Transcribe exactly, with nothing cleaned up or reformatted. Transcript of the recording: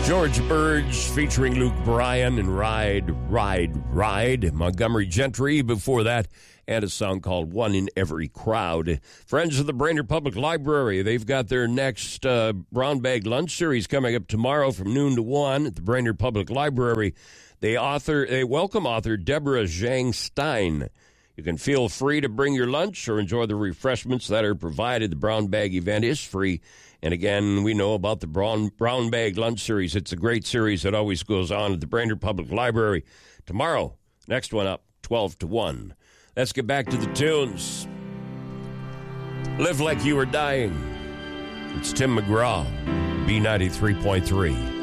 George Burge featuring Luke Bryan and Ride, Ride, Ride. Montgomery Gentry before that, and a song called One in Every Crowd. Friends of the Brainerd Public Library, they've got their next uh, Brown Bag Lunch Series coming up tomorrow from noon to one at the Brainerd Public Library. They author, they welcome author Deborah Zhang Stein. You can feel free to bring your lunch or enjoy the refreshments that are provided. The Brown Bag event is free. And again, we know about the Brown, Brown Bag Lunch Series. It's a great series that always goes on at the Brainerd Public Library. Tomorrow, next one up, twelve to one. Let's get back to the tunes. Live Like You Were Dying. It's Tim McGraw, B ninety-three point three.